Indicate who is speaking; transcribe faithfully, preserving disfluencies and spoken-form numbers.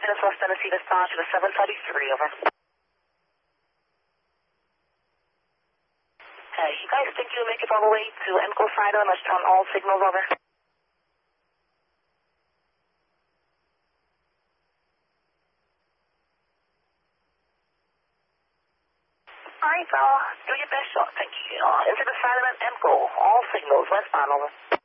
Speaker 1: minutes West Tennessee to start to the seven thirty-three, over. Hey, you guys think you'll make it all the way to Emco Friday? I must turn all signals, over. Alright, fella. Do your best shot. Thank you. Uh, into the silent Emco. All signals. Westbound, over.